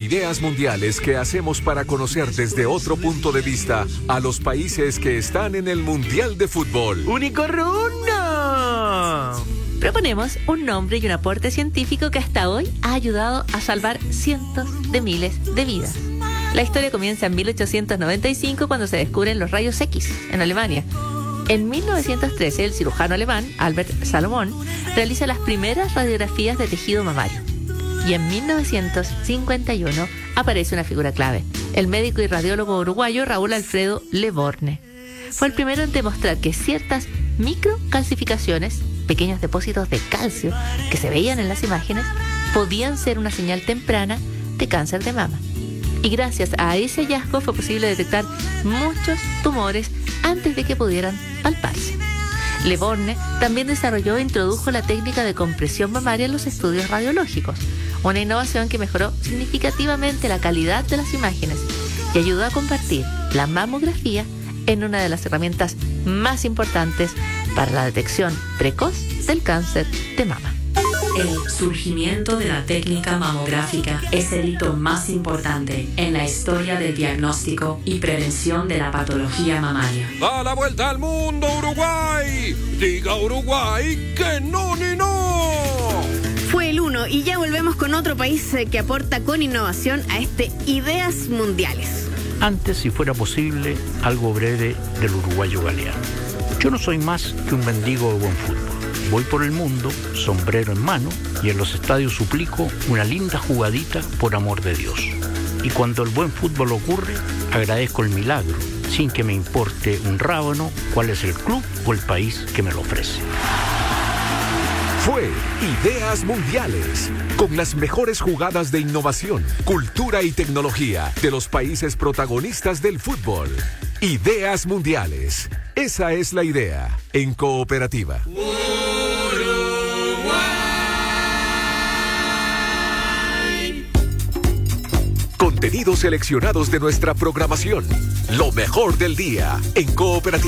Ideas Mundiales que hacemos para conocer desde otro punto de vista a los países que están en el Mundial de Fútbol. ¡Unicorruno! Proponemos un nombre y un aporte científico que hasta hoy ha ayudado a salvar cientos de miles de vidas. La historia comienza en 1895 cuando se descubren los rayos X en Alemania. En 1913 el cirujano alemán Albert Salomon realiza las primeras radiografías de tejido mamario. Y en 1951 aparece una figura clave, el médico y radiólogo uruguayo Raúl Alfredo Le Borgne. Fue el primero en demostrar que ciertas microcalcificaciones, pequeños depósitos de calcio que se veían en las imágenes, podían ser una señal temprana de cáncer de mama. Y gracias a ese hallazgo fue posible detectar muchos tumores antes de que pudieran palparse. Le Borgne también desarrolló e introdujo la técnica de compresión mamaria en los estudios radiológicos, una innovación que mejoró significativamente la calidad de las imágenes y ayudó a convertir la mamografía en una de las herramientas más importantes para la detección precoz del cáncer de mama. El surgimiento de la técnica mamográfica es el hito más importante en la historia del diagnóstico y prevención de la patología mamaria. ¡Da la vuelta al mundo, Uruguay! ¡Diga Uruguay que no ni no! Fue el 1 y ya volvemos con otro país que aporta con innovación a este Ideas Mundiales. Antes, si fuera posible, algo breve del uruguayo Galeano. Yo no soy más que un mendigo de buen fútbol. Voy por el mundo, sombrero en mano, y en los estadios suplico una linda jugadita por amor de Dios. Y cuando el buen fútbol ocurre, agradezco el milagro, sin que me importe un rábano cuál es el club o el país que me lo ofrece. Fue Ideas Mundiales, con las mejores jugadas de innovación, cultura y tecnología de los países protagonistas del fútbol. Ideas Mundiales. Esa es la idea en Cooperativa. Contenidos seleccionados de nuestra programación. Lo mejor del día en Cooperativa.